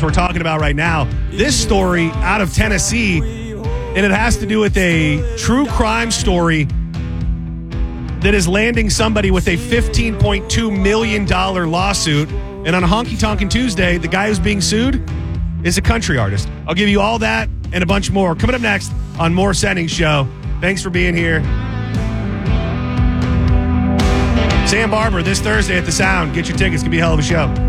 we're talking about right now. This story out of Tennessee, and it has to do with a true crime story that is landing somebody with a $15.2 million lawsuit. And on Honky Tonkin' Tuesday, the guy who's being sued is a country artist. I'll give you all that and a bunch more coming up next on More Sending Show. Thanks for being here. Sam Barber this Thursday at The Sound. Get your tickets. It's going to be a hell of a show.